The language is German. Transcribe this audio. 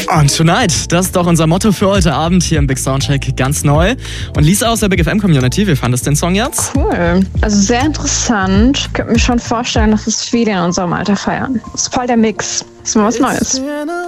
Und Tonight, das ist doch unser Motto für heute Abend hier im Big Soundcheck, ganz neu. Und Lisa aus der Big FM Community, wie fandest du den Song jetzt? Cool, also sehr interessant. Ich könnte mir schon vorstellen, dass es viele in unserem Alter feiern. Das ist voll der Mix. Das ist mal was Neues.